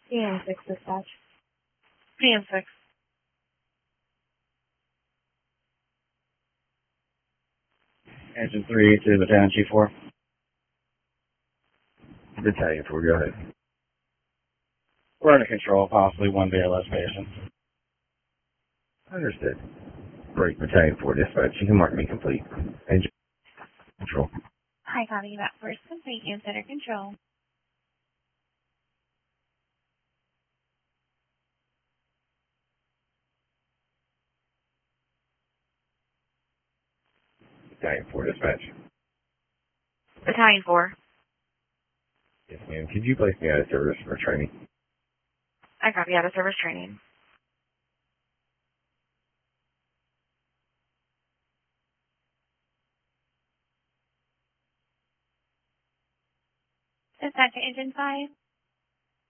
PM6 dispatch. PM6. Engine 3 to Battalion G4. Battalion 4, go ahead. We're under control, possibly one BLS patient. Understood. Break Battalion 4 dispatch. You can mark me complete. Engine control. Hi, copy that first complete and center control. Battalion 4 dispatch. Battalion 4. Yes, ma'am. Could you place me out of service for training? I copy out of service training. Dispatch to Engine 5.